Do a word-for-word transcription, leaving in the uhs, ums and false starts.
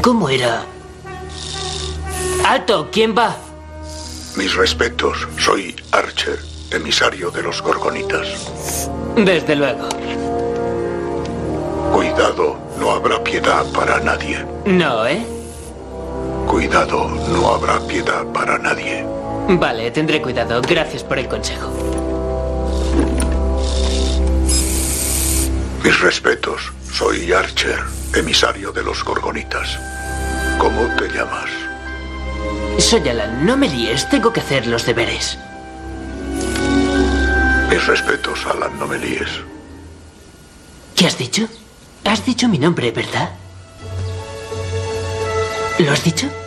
¿Cómo era? ¡Alto! ¿Quién va? Mis respetos. Soy Archer, emisario de los Gorgonitas. Desde luego. Cuidado, no habrá piedad para nadie. No, ¿eh? Cuidado, no habrá piedad para nadie. Vale, tendré cuidado. Gracias por el consejo. Mis respetos. Soy Archer, emisario de los Gorgonitas. ¿Cómo te llamas? Soy Alan. No me líes. Tengo que hacer los deberes. Mis respetos, Alan. No me líes. ¿Qué has dicho? Has dicho mi nombre, ¿verdad? ¿Lo has dicho?